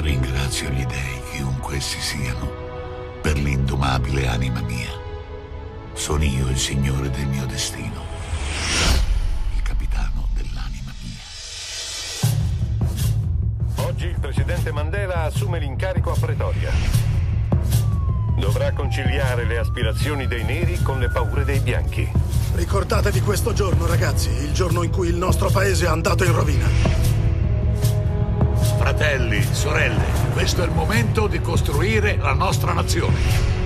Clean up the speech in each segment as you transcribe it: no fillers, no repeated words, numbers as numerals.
Ringrazio gli dei, chiunque essi siano, per l'indomabile anima mia. Sono io il signore del mio destino, il capitano dell'anima mia. Oggi il presidente Mandela assume l'incarico a Pretoria. Dovrà conciliare le aspirazioni dei neri con le paure dei bianchi. Ricordatevi questo giorno, ragazzi, il giorno in cui il nostro paese è andato in rovina. Fratelli, sorelle, questo è il momento di costruire la nostra nazione.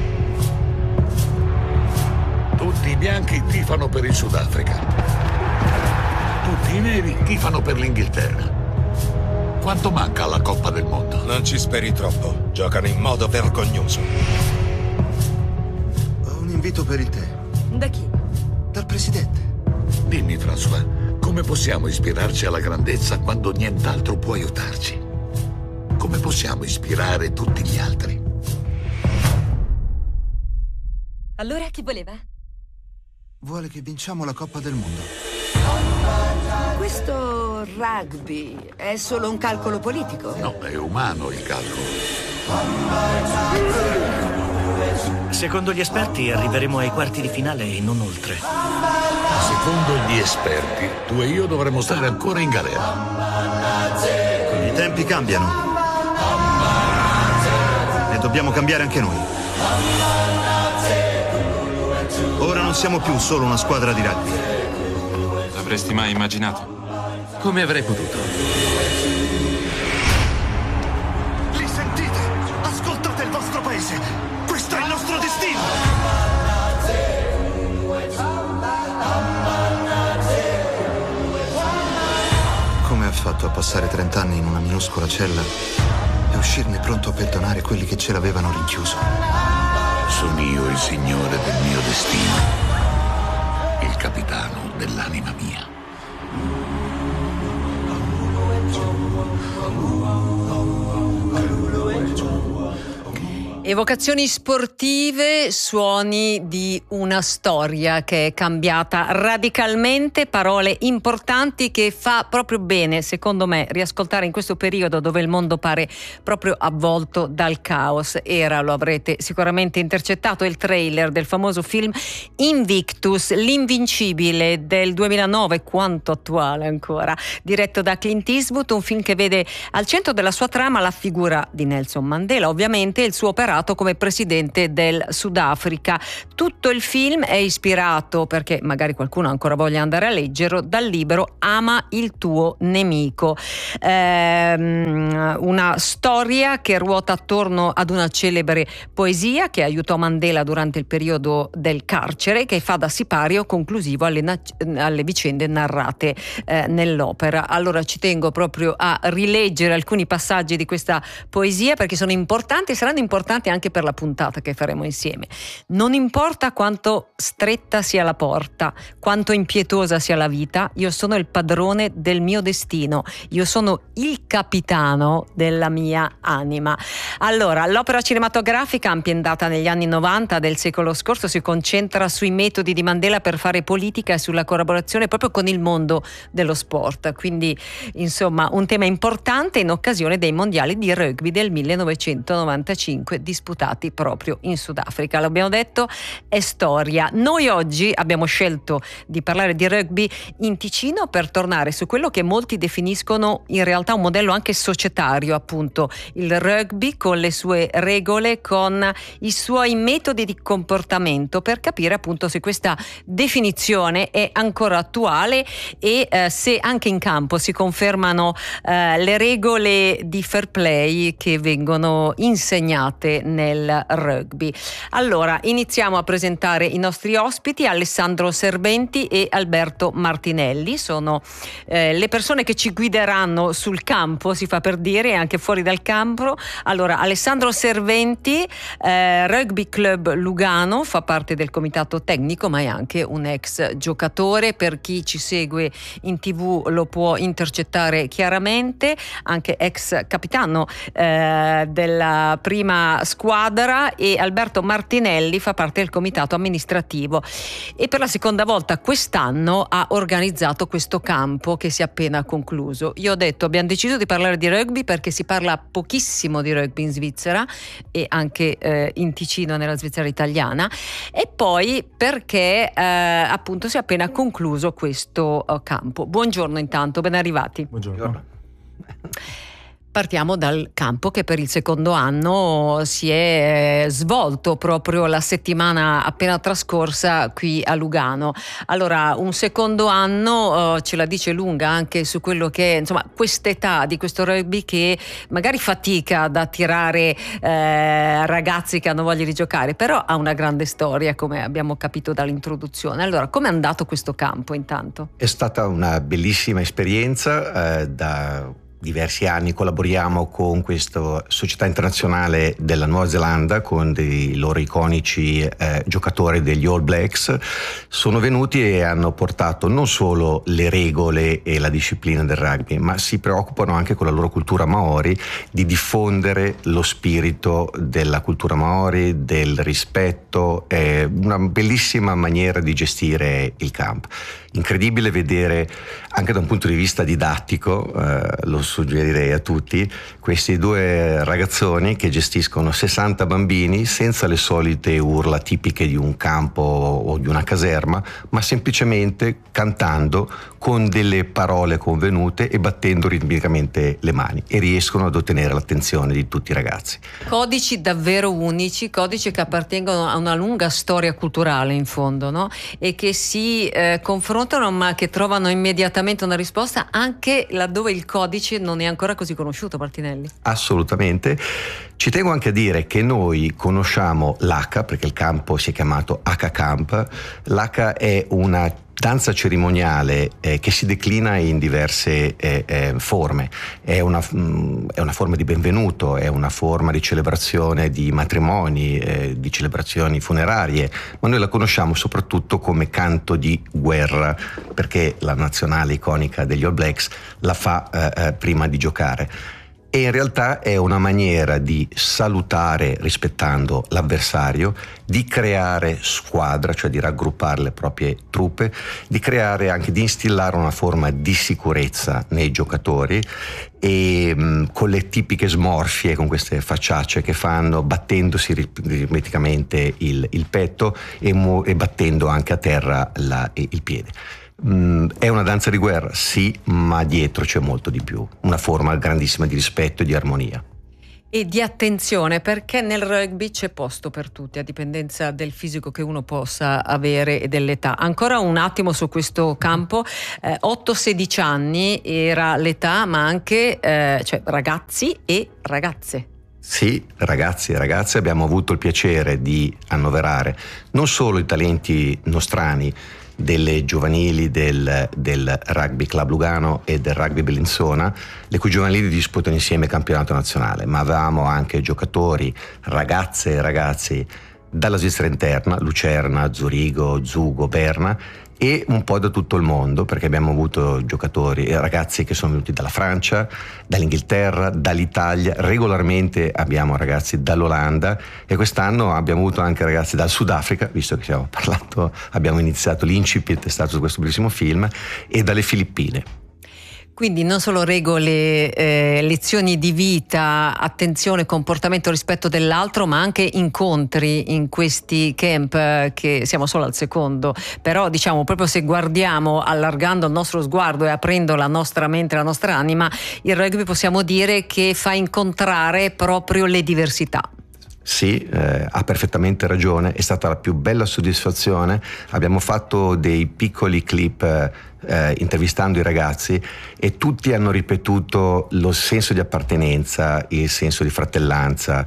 Tutti i bianchi tifano per il Sudafrica. Tutti i neri tifano per l'Inghilterra. Quanto manca alla Coppa del Mondo? Non ci speri troppo. Giocano in modo vergognoso. Ho un invito per il tè. Da chi? Dal presidente. Dimmi, François, come possiamo ispirarci alla grandezza quando nient'altro può aiutarci? Come possiamo ispirare tutti gli altri? Allora chi voleva? Vuole che vinciamo la Coppa del Mondo. Questo rugby è solo un calcolo politico? No, è umano il calcolo. Secondo gli esperti arriveremo ai quarti di finale e non oltre. Secondo gli esperti, tu e io dovremmo stare ancora in galera. I tempi cambiano. E dobbiamo cambiare anche noi. Ora non siamo più solo una squadra di rugby. L'avresti mai immaginato? Come avrei potuto? Li sentite? Ascoltate il vostro paese! Questo è il nostro destino! Come ha fatto a passare 30 anni in una minuscola cella e uscirne pronto a perdonare quelli che ce l'avevano rinchiuso? Sono io il signore del mio destino, il capitano dell'anima mia. Evocazioni sportive, suoni di una storia che è cambiata radicalmente, parole importanti che fa proprio bene, secondo me, riascoltare in questo periodo dove il mondo pare proprio avvolto dal caos. Lo avrete sicuramente intercettato, il trailer del famoso film Invictus, l'invincibile del 2009, quanto attuale ancora, diretto da Clint Eastwood, un film che vede al centro della sua trama la figura di Nelson Mandela, ovviamente il suo operato come presidente del Sudafrica. Tutto il film è ispirato, perché magari qualcuno ancora voglia andare a leggerlo, dal libro Ama il tuo nemico, una storia che ruota attorno ad una celebre poesia che aiutò Mandela durante il periodo del carcere, che fa da sipario conclusivo alle vicende narrate nell'opera. Allora ci tengo proprio a rileggere alcuni passaggi di questa poesia perché sono importanti e saranno importanti anche per la puntata che faremo insieme. Non importa quanto stretta sia la porta, quanto impietosa sia la vita, io sono il padrone del mio destino, io sono il capitano della mia anima. Allora, l'opera cinematografica ambientata negli anni 90 del secolo scorso si concentra sui metodi di Mandela per fare politica e sulla collaborazione proprio con il mondo dello sport, quindi insomma un tema importante in occasione dei mondiali di rugby del 1995 disputati proprio in Sudafrica. L'abbiamo detto, è storia. Noi oggi abbiamo scelto di parlare di rugby in Ticino per tornare su quello che molti definiscono in realtà un modello anche societario, appunto il rugby con le sue regole, con i suoi metodi di comportamento, per capire appunto se questa definizione è ancora attuale e se anche in campo si confermano le regole di fair play che vengono insegnate nel rugby. Allora, iniziamo a presentare i nostri ospiti. Alessandro Serventi e Alberto Martinelli sono le persone che ci guideranno sul campo, si fa per dire, e anche fuori dal campo. Allora, Alessandro Serventi, Rugby Club Lugano, fa parte del comitato tecnico, ma è anche un ex giocatore. Per chi ci segue in TV lo può intercettare chiaramente, anche ex capitano della prima squadra squadra e Alberto Martinelli fa parte del comitato amministrativo e per la seconda volta quest'anno ha organizzato questo campo che si è appena concluso. Io ho detto, abbiamo deciso di parlare di rugby perché si parla pochissimo di rugby in Svizzera e anche in Ticino, nella Svizzera italiana, e poi perché appunto si è appena concluso questo campo. Buongiorno intanto, ben arrivati. Buongiorno. Partiamo dal campo che per il secondo anno si è svolto proprio la settimana appena trascorsa qui a Lugano. Allora, un secondo anno ce la dice lunga anche su quello che è, insomma, quest'età di questo rugby che magari fatica ad attirare ragazzi che hanno voglia di giocare, però ha una grande storia, come abbiamo capito dall'introduzione. Allora, com'è andato questo campo intanto? È stata una bellissima esperienza, da diversi anni collaboriamo con questa società internazionale della Nuova Zelanda, con dei loro iconici giocatori degli All Blacks. Sono venuti e hanno portato non solo le regole e la disciplina del rugby, ma si preoccupano anche con la loro cultura maori di diffondere lo spirito della cultura maori, del rispetto. È una bellissima maniera di gestire il camp. Incredibile vedere anche da un punto di vista didattico, lo suggerirei a tutti, questi due ragazzoni che gestiscono 60 bambini senza le solite urla tipiche di un campo o di una caserma, ma semplicemente cantando con delle parole convenute e battendo ritmicamente le mani, e riescono ad ottenere l'attenzione di tutti i ragazzi. Codici davvero unici, codici che appartengono a una lunga storia culturale in fondo, no? E che si confrontano ma che trovano immediatamente una risposta anche laddove il codice non è ancora così conosciuto, Martinelli. Assolutamente. Ci tengo anche a dire che noi conosciamo l'Haka, perché il campo si è chiamato Haka Camp. L'Haka è una danza cerimoniale che si declina in diverse forme. È una forma di benvenuto, è una forma di celebrazione di matrimoni, di celebrazioni funerarie, ma noi la conosciamo soprattutto come canto di guerra, perché la nazionale iconica degli All Blacks la fa prima di giocare. E in realtà è una maniera di salutare rispettando l'avversario, di creare squadra, cioè di raggruppare le proprie truppe, di creare anche, di instillare una forma di sicurezza nei giocatori, e con le tipiche smorfie, con queste facciacce che fanno, battendosi ritmicamente il petto e battendo anche a terra il piede. È una danza di guerra, sì, ma dietro c'è molto di più, una forma grandissima di rispetto e di armonia. E di attenzione, perché nel rugby c'è posto per tutti, a dipendenza del fisico che uno possa avere e dell'età. Ancora un attimo su questo campo, 8-16 anni era l'età, ma anche cioè ragazzi e ragazze. Sì, ragazzi e ragazze, abbiamo avuto il piacere di annoverare non solo i talenti nostrani delle giovanili del Rugby Club Lugano e del Rugby Bellinzona, le cui giovanili disputano insieme il campionato nazionale, ma avevamo anche giocatori, ragazze e ragazzi dalla Svizzera interna, Lucerna, Zurigo, Zugo, Berna, e un po' da tutto il mondo, perché abbiamo avuto giocatori e ragazzi che sono venuti dalla Francia, dall'Inghilterra, dall'Italia, regolarmente abbiamo ragazzi dall'Olanda, e quest'anno abbiamo avuto anche ragazzi dal Sudafrica, visto che abbiamo iniziato l'incipit, è stato questo bellissimo film, e dalle Filippine. Quindi non solo regole, lezioni di vita, attenzione, comportamento, rispetto dell'altro, ma anche incontri in questi camp, che siamo solo al secondo. Però diciamo, proprio se guardiamo, allargando il nostro sguardo e aprendo la nostra mente, la nostra anima, il rugby possiamo dire che fa incontrare proprio le diversità. Sì, ha perfettamente ragione, è stata la più bella soddisfazione. Abbiamo fatto dei piccoli clip intervistando i ragazzi, e tutti hanno ripetuto lo senso di appartenenza, il senso di fratellanza,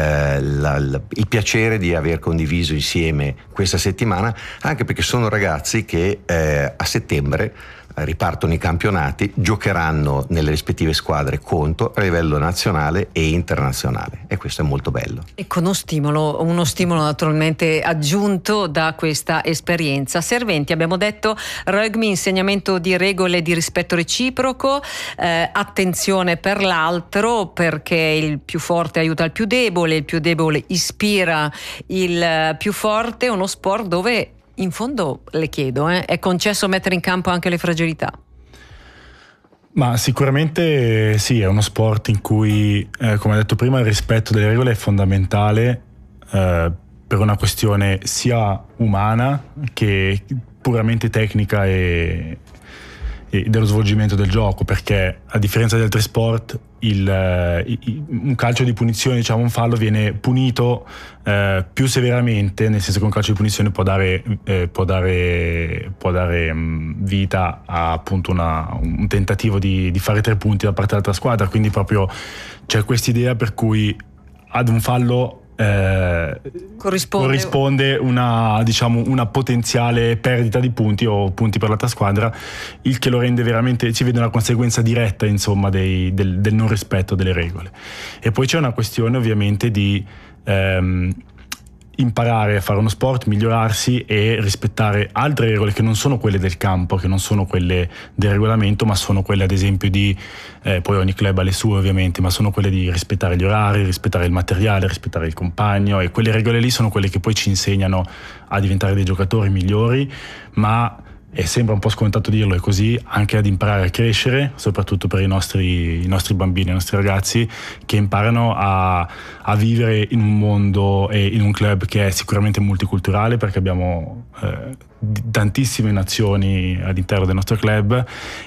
il piacere di aver condiviso insieme questa settimana, anche perché sono ragazzi che a settembre ripartono i campionati, giocheranno nelle rispettive squadre conto a livello nazionale e internazionale, e questo è molto bello. E con uno stimolo naturalmente aggiunto da questa esperienza. Serventi, abbiamo detto rugby, insegnamento di regole di rispetto reciproco, attenzione per l'altro, perché il più forte aiuta il più debole ispira il più forte, uno sport dove in fondo, le chiedo, è concesso mettere in campo anche le fragilità? Ma sicuramente sì, è uno sport in cui, come ho detto prima, il rispetto delle regole è fondamentale per una questione sia umana che puramente tecnica e dello svolgimento del gioco, perché a differenza di altri sport un calcio di punizione, diciamo un fallo, viene punito più severamente, nel senso che un calcio di punizione può dare vita a appunto un tentativo di fare 3 punti da parte dell'altra squadra, quindi proprio c'è quest'idea per cui ad un fallo corrisponde una potenziale perdita di punti o punti per l'altra squadra, il che lo rende veramente, ci vede una conseguenza diretta, insomma, del non rispetto delle regole. E poi c'è una questione ovviamente di imparare a fare uno sport, migliorarsi e rispettare altre regole che non sono quelle del campo, che non sono quelle del regolamento, ma sono quelle ad esempio poi ogni club ha le sue ovviamente, ma sono quelle di rispettare gli orari, rispettare il materiale, rispettare il compagno, e quelle regole lì sono quelle che poi ci insegnano a diventare dei giocatori migliori, ma e sembra un po' scontato dirlo, è così, anche ad imparare a crescere, soprattutto per i nostri bambini, i nostri ragazzi, che imparano a vivere in un mondo e in un club che è sicuramente multiculturale, perché abbiamo tantissime nazioni all'interno del nostro club,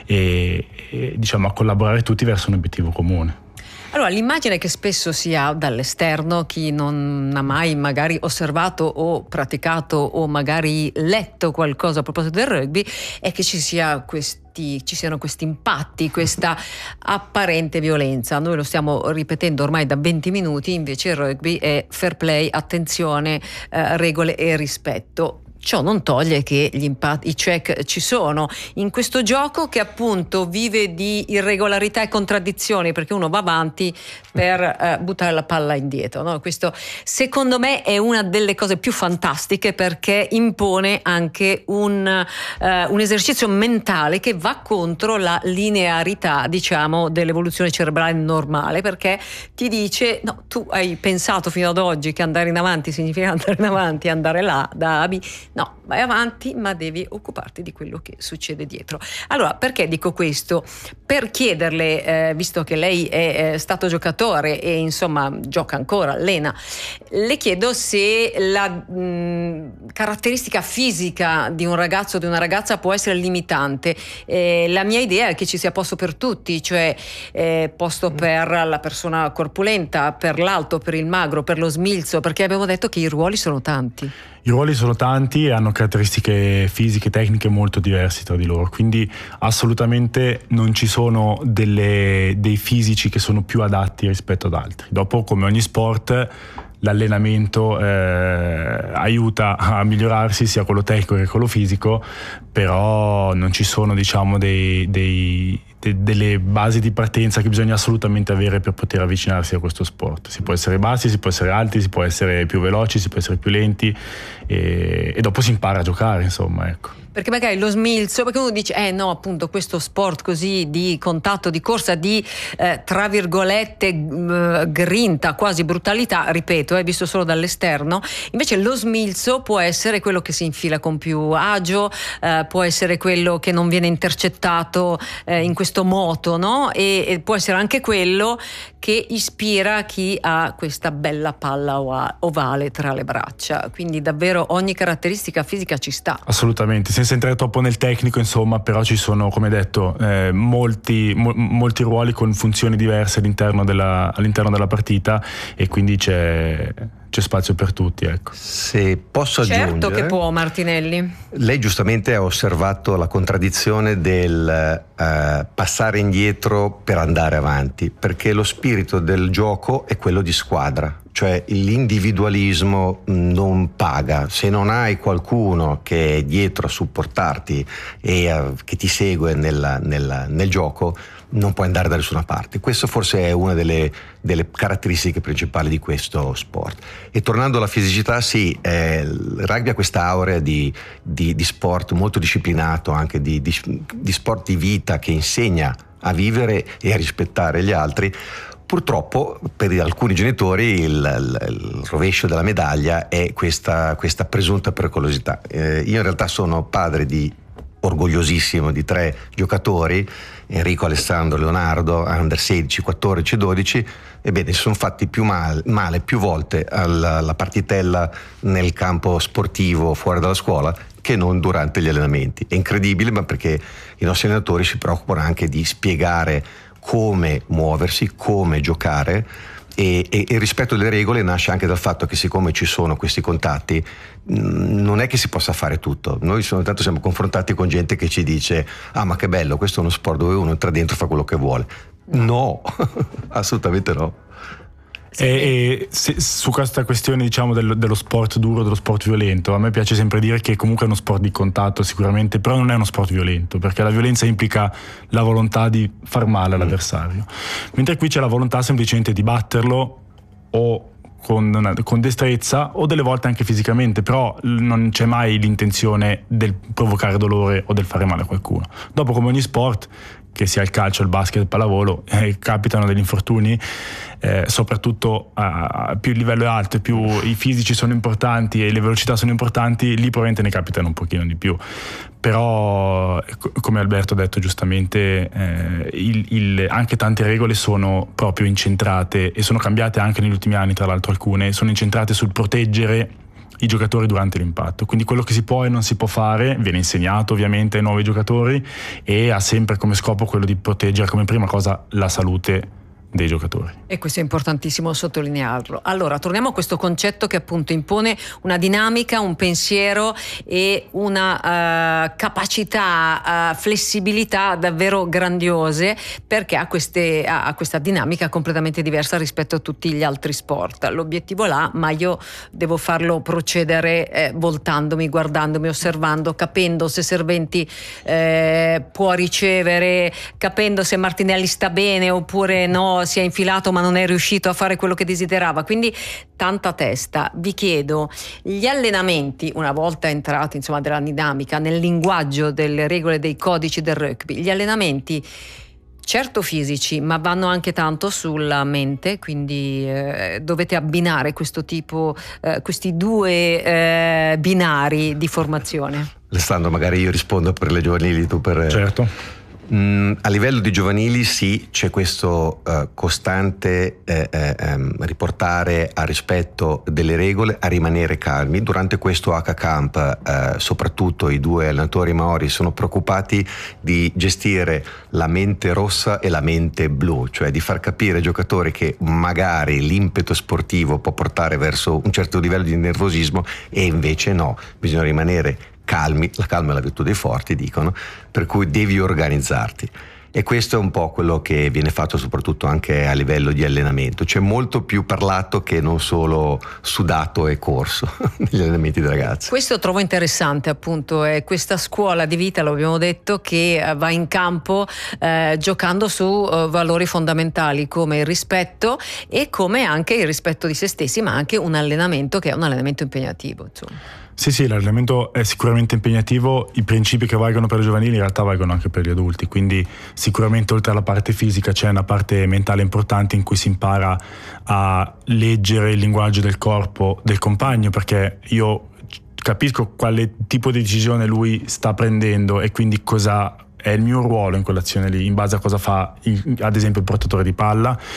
e diciamo a collaborare tutti verso un obiettivo comune. Allora, l'immagine che spesso si ha dall'esterno, chi non ha mai magari osservato o praticato o magari letto qualcosa a proposito del rugby, è che ci siano questi impatti, questa apparente violenza. Noi lo stiamo ripetendo ormai da 20 minuti, invece il rugby è fair play, attenzione, regole e rispetto. Ciò non toglie che i check ci sono in questo gioco, che appunto vive di irregolarità e contraddizioni, perché uno va avanti per buttare la palla indietro, no? Questo secondo me è una delle cose più fantastiche, perché impone anche un esercizio mentale che va contro la linearità, diciamo, dell'evoluzione cerebrale normale, perché ti dice no, tu hai pensato fino ad oggi che andare in avanti significa andare in avanti, andare là da A a B. No, vai avanti, ma devi occuparti di quello che succede dietro. Allora, perché dico questo? Per chiederle, visto che lei è stato giocatore e insomma gioca ancora, allena, le chiedo se la caratteristica fisica di un ragazzo o di una ragazza può essere limitante. La mia idea è che ci sia posto per tutti, cioè posto per la persona corpulenta, per l'alto, per il magro, per lo smilzo, perché abbiamo detto che i ruoli sono tanti. I ruoli sono tanti e hanno caratteristiche fisiche, tecniche molto diverse tra di loro, quindi assolutamente non ci sono dei fisici che sono più adatti rispetto ad altri. Dopo, come ogni sport, l'allenamento aiuta a migliorarsi, sia quello tecnico che quello fisico, però non ci sono, diciamo, delle basi di partenza che bisogna assolutamente avere per poter avvicinarsi a questo sport. Si può essere bassi, si può essere alti, si può essere più veloci, si può essere più lenti, e dopo si impara a giocare, insomma, ecco. Perché magari lo smilzo, perché uno dice no, appunto questo sport così di contatto, di corsa, di tra virgolette grinta, quasi brutalità, ripeto, visto solo dall'esterno. Invece lo smilzo può essere quello che si infila con più agio, può essere quello che non viene intercettato in questo moto, no? E può essere anche quello che ispira chi ha questa bella palla ovale tra le braccia. Quindi davvero ogni caratteristica fisica ci sta. Assolutamente, senza entrare troppo nel tecnico, insomma, però ci sono, come detto, molti ruoli con funzioni diverse all'interno della partita, e quindi c'è c'è spazio per tutti, ecco. Se posso aggiungere, certo che può, Martinelli. Lei giustamente ha osservato la contraddizione del passare indietro per andare avanti, perché lo spirito del gioco è quello di squadra, cioè l'individualismo non paga. Se non hai qualcuno che è dietro a supportarti e che ti segue nel gioco, non puoi andare da nessuna parte. Questo forse è una delle caratteristiche principali di questo sport. E tornando alla fisicità, sì, il rugby ha questa aurea di sport molto disciplinato, anche di sport di vita che insegna a vivere e a rispettare gli altri. Purtroppo per alcuni genitori il rovescio della medaglia è questa presunta pericolosità. Io in realtà sono padre orgogliosissimo di 3 giocatori, Enrico, Alessandro, Leonardo, under 16, 14 e 12. Ebbene, si sono fatti più male più volte alla partitella nel campo sportivo fuori dalla scuola che non durante gli allenamenti. È incredibile, ma perché i nostri allenatori si preoccupano anche di spiegare come muoversi, come giocare, e il rispetto delle regole nasce anche dal fatto che, siccome ci sono questi contatti, non è che si possa fare tutto. Noi tanto siamo confrontati con gente che ci dice: ah, ma che bello, questo è uno sport dove uno entra dentro e fa quello che vuole. No, assolutamente no. E su questa questione, diciamo, dello sport duro, dello sport violento, a me piace sempre dire che comunque è uno sport di contatto sicuramente, però non è uno sport violento, perché la violenza implica la volontà di far male all'avversario, mentre qui c'è la volontà semplicemente di batterlo, o con destrezza, o delle volte anche fisicamente, però non c'è mai l'intenzione del provocare dolore o del fare male a qualcuno. Dopo, come ogni sport, che sia il calcio, il basket, il pallavolo, capitano degli infortuni, soprattutto più il livello è alto, più i fisici sono importanti e le velocità sono importanti, lì probabilmente ne capitano un pochino di più. Però, come Alberto ha detto giustamente, anche tante regole sono proprio incentrate, e sono cambiate anche negli ultimi anni, tra l'altro alcune, sono incentrate sul proteggere i giocatori durante l'impatto. Quindi quello che si può e non si può fare viene insegnato ovviamente ai nuovi giocatori, e ha sempre come scopo quello di proteggere come prima cosa la salute dei giocatori. E questo è importantissimo sottolinearlo. Allora, torniamo a questo concetto che appunto impone una dinamica, un pensiero e una capacità, flessibilità davvero grandiose, perché ha questa dinamica completamente diversa rispetto a tutti gli altri sport. L'obiettivo là, ma io devo farlo procedere voltandomi, guardandomi, osservando, capendo se Serventi può ricevere, capendo se Martinelli sta bene oppure no, si è infilato ma non è riuscito a fare quello che desiderava. Quindi tanta testa. Vi chiedo, gli allenamenti, una volta entrati insomma della dinamica, nel linguaggio delle regole, dei codici del rugby, gli allenamenti certo fisici, ma vanno anche tanto sulla mente, quindi dovete abbinare questo tipo, questi due binari di formazione. Alessandro, magari io rispondo per le giovanili, tu per... Certo. A livello di giovanili sì, c'è questo costante riportare al rispetto delle regole, a rimanere calmi. Durante questo H-Camp soprattutto i 2 allenatori maori sono preoccupati di gestire la mente rossa e la mente blu, cioè di far capire ai giocatori che magari l'impeto sportivo può portare verso un certo livello di nervosismo, e invece no, bisogna rimanere calmi. La calma è la virtù dei forti, dicono, per cui devi organizzarti. E questo è un po' quello che viene fatto soprattutto anche a livello di allenamento. C'è molto più parlato che non solo sudato e corso negli allenamenti dei ragazzi. Questo trovo interessante, appunto, è questa scuola di vita, lo abbiamo detto, che va in campo giocando su valori fondamentali come il rispetto, e come anche il rispetto di se stessi, ma anche un allenamento che è un allenamento impegnativo, insomma. Sì, l'allenamento è sicuramente impegnativo. I principi che valgono per i giovanili in realtà valgono anche per gli adulti, quindi sicuramente oltre alla parte fisica c'è una parte mentale importante in cui si impara a leggere il linguaggio del corpo del compagno, perché io capisco quale tipo di decisione lui sta prendendo e quindi cosa è il mio ruolo in quell'azione lì, in base a cosa fa ad esempio il portatore di palla,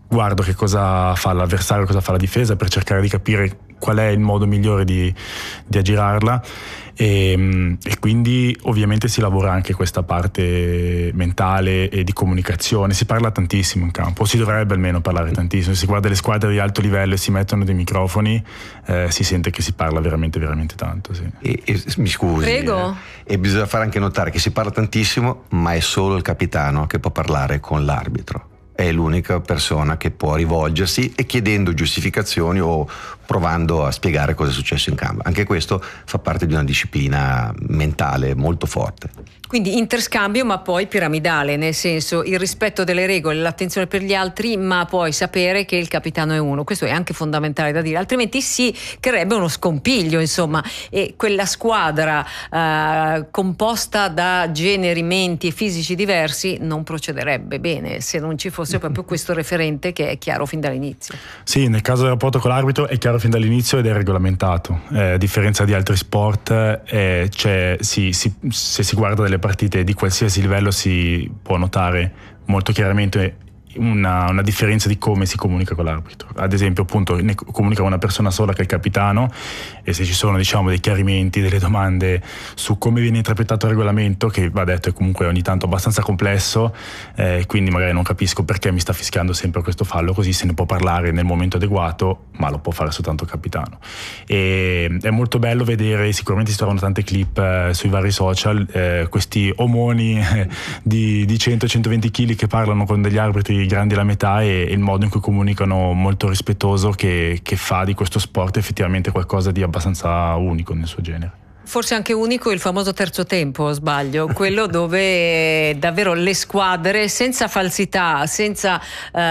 guardo che cosa fa l'avversario, cosa fa la difesa, per cercare di capire qual è il modo migliore di aggirarla, e quindi ovviamente si lavora anche questa parte mentale e di comunicazione. Si parla tantissimo in campo, o si dovrebbe almeno parlare tantissimo. Se si guarda le squadre di alto livello e si mettono dei microfoni, si sente che si parla veramente veramente tanto, sì. E mi scusi, prego. E bisogna fare anche notare che si parla tantissimo, ma è solo il capitano che può parlare con l'arbitro. È l'unica persona che può rivolgersi e chiedendo giustificazioni o provando a spiegare cosa è successo in campo. Anche questo fa parte di una disciplina mentale molto forte. Quindi interscambio, ma poi piramidale, nel senso il rispetto delle regole, l'attenzione per gli altri, ma poi sapere che il capitano è uno. Questo è anche fondamentale da dire, altrimenti si creerebbe uno scompiglio, insomma, e quella squadra composta da generi, menti e fisici diversi non procederebbe bene se non ci fosse proprio questo referente che è chiaro fin dall'inizio. Sì, nel caso del rapporto con l'arbitro è chiaro fin dall'inizio ed è regolamentato. A differenza di altri sport, se si guarda delle partite di qualsiasi livello si può notare molto chiaramente una differenza di come si comunica con l'arbitro. Ad esempio, appunto, ne comunica una persona sola, che è il capitano, e se ci sono, diciamo, dei chiarimenti, delle domande su come viene interpretato il regolamento, che va detto è comunque ogni tanto abbastanza complesso, quindi magari non capisco perché mi sta fischiando sempre questo fallo, così se ne può parlare nel momento adeguato, ma lo può fare soltanto il capitano. E è molto bello vedere, sicuramente si trovano tante clip sui vari social, questi omoni di 100-120 kg che parlano con degli arbitri grandi alla metà, e il modo in cui comunicano molto rispettoso che fa di questo sport effettivamente qualcosa di abbastanza unico nel suo genere. Forse anche unico il famoso terzo tempo, o sbaglio? Quello dove davvero le squadre, senza falsità, senza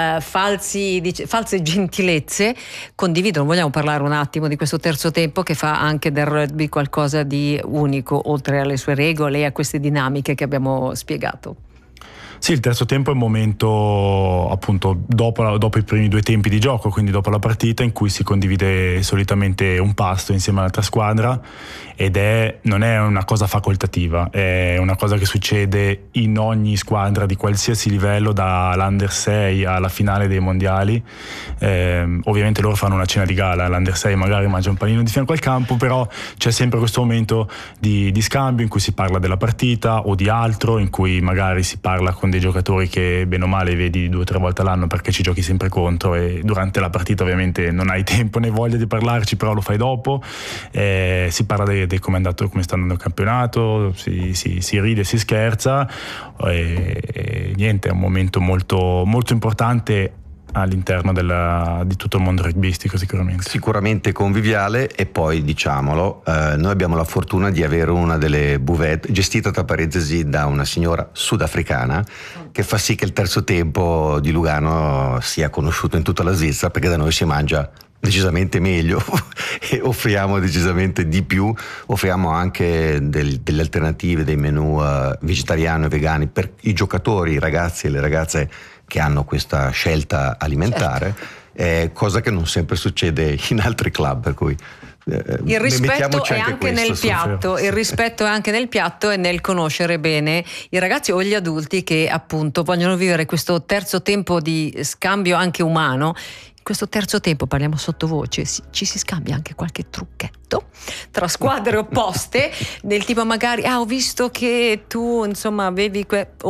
false gentilezze, condividono. Vogliamo parlare un attimo di questo terzo tempo che fa anche del rugby qualcosa di unico, oltre alle sue regole e a queste dinamiche che abbiamo spiegato? Sì, il terzo tempo è il momento, appunto, dopo i primi 2 tempi di gioco, quindi dopo la partita, in cui si condivide solitamente un pasto insieme all'altra squadra, ed non è una cosa facoltativa, è una cosa che succede in ogni squadra di qualsiasi livello, dall'Under 6 alla finale dei mondiali. Ovviamente loro fanno una cena di gala, l'Under 6 magari mangia un panino di fianco al campo, però c'è sempre questo momento di scambio in cui si parla della partita o di altro, in cui magari si parla con dei giocatori che bene o male vedi 2 o 3 volte all'anno perché ci giochi sempre contro, e durante la partita ovviamente non hai tempo né voglia di parlarci, però lo fai dopo. Si parla di come sta andando il campionato, si ride, si scherza, e niente, è un momento molto, molto importante all'interno di tutto il mondo rugbyistico, sicuramente conviviale. E poi, diciamolo, noi abbiamo la fortuna di avere una delle buvette gestita, tra parentesi, da una signora sudafricana, che fa sì che il terzo tempo di Lugano sia conosciuto in tutta la Svizzera, perché da noi si mangia decisamente meglio e offriamo decisamente di più. Offriamo anche delle alternative, dei menù vegetariani e vegani per i giocatori, i ragazzi e le ragazze che hanno questa scelta alimentare, cosa che non sempre succede in altri club, per cui il rispetto è anche nel piatto, il rispetto è anche nel piatto e nel conoscere bene i ragazzi o gli adulti che appunto vogliono vivere questo terzo tempo di scambio anche umano. In questo terzo tempo, parliamo sottovoce, ci si scambia anche qualche trucchetto tra squadre opposte, del tipo magari ho visto che tu insomma avevi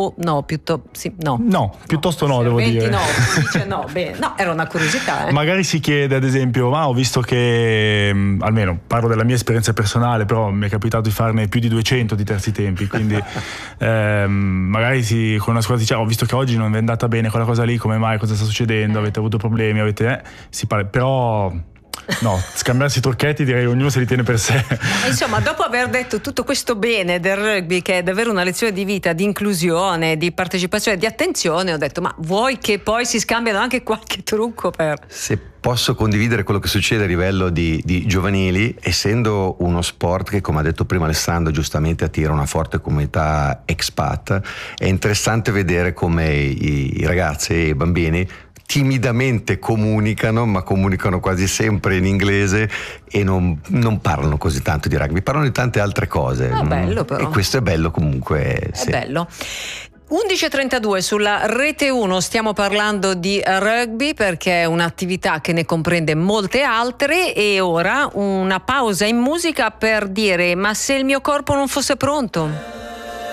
piuttosto no, devo dire. No, era una curiosità. Magari si chiede, ad esempio, ho visto che, almeno parlo della mia esperienza personale, però mi è capitato di farne più di 200 di terzi tempi, quindi magari con una squadra dice ho visto che oggi non è andata bene quella cosa lì, come mai, cosa sta succedendo, avete avuto problemi, si parla, però no, scambiarsi i trucchetti direi ognuno se li tiene per sé. Insomma, dopo aver detto tutto questo bene del rugby, che è davvero una lezione di vita, di inclusione, di partecipazione, di attenzione, ho detto ma vuoi che poi si scambiano anche qualche trucco per... Se posso condividere quello che succede a livello di giovanili, essendo uno sport che, come ha detto prima Alessandro, giustamente attira una forte comunità expat, è interessante vedere come i ragazzi e i bambini timidamente comunicano, ma comunicano quasi sempre in inglese e non parlano così tanto di rugby, parlano di tante altre cose. Bello, però. E questo è bello comunque. È bello. 11.32 sulla Rete 1, stiamo parlando di rugby perché è un'attività che ne comprende molte altre, e ora una pausa in musica per dire: ma se il mio corpo non fosse pronto?